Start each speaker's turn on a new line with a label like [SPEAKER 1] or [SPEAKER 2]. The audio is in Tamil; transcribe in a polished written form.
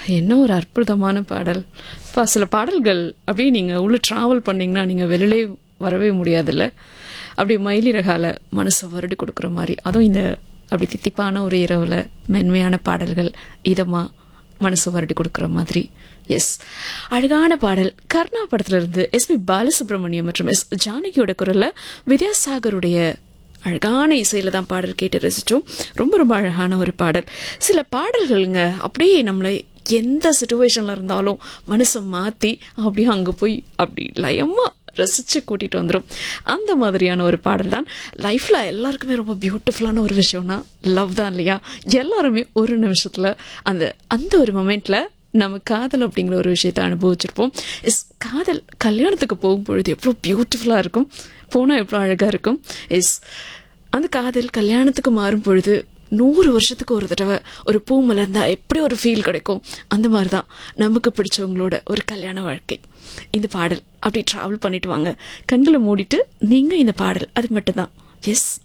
[SPEAKER 1] என்ன ஒரு அற்புதமான பாடல். சில பாடல்கள் அப்படியே நீங்கள் உள்ள ட்ராவல் பண்ணிங்கன்னா நீங்கள் வெளியிலே வரவே முடியாதுல்ல. அப்படி மயிலிறகால மனசை வருடி கொடுக்குற மாதிரி, அதுவும் இந்த அப்படி தித்திப்பான ஒரு இரவில் மென்மையான பாடல்கள் இதமாக மனசு வருடி கொடுக்குற மாதிரி. எஸ், அழகான பாடல். கர்ணா படத்திலிருந்து எஸ்பி பாலசுப்ரமணியம் மற்றும் எஸ் ஜானகியோட குரல்ல வித்யாசாகருடைய அழகான இசையில தான் பாடல் கேட்டு ரசிச்சோம். ரொம்ப ரொம்ப அழகான ஒரு பாடல். சில பாடல்களுங்க அப்படியே நம்மளை எந்த சுச்சுவேஷன்ல இருந்தாலும் மனசை மாத்தி அப்படியே அங்க போய் அப்படி லயமா ரசிச்சு கூட்டிட்டு வந்துடும். அந்த மாதிரியான ஒரு பாடல் தான். லைஃப்ல எல்லாருக்குமே ரொம்ப பியூட்டிஃபுல்லான ஒரு விஷயம்னா லவ் தான் இல்லையா? எல்லாருமே ஒரு நிமிஷத்துல அந்த அந்த ஒரு மொமெண்ட்ல நம்ம காதல் அப்படிங்கிற ஒரு விஷயத்த அனுபவிச்சிருப்போம். காதல் கல்யாணத்துக்கு போகும்பொழுது எவ்வளோ பியூட்டிஃபுல்லாக இருக்கும், போனால் எவ்வளோ அழகாக இருக்கும். அந்த காதல் கல்யாணத்துக்கு மாறும் பொழுது 100 வருஷத்துக்கு ஒரு தடவை ஒரு பூ மலர்ந்தா எப்படி ஒரு ஃபீல் கிடைக்கும், அந்த மாதிரி தான் நமக்கு பிடிச்சவங்களோட ஒரு கல்யாண வாழ்க்கை. இந்த பாடல் அப்படி ட்ராவல் பண்ணிட்டு வாங்க, கண்களை மூடிட்டு நீங்கள் இந்த பாடல் அது மட்டும்தான். எஸ்,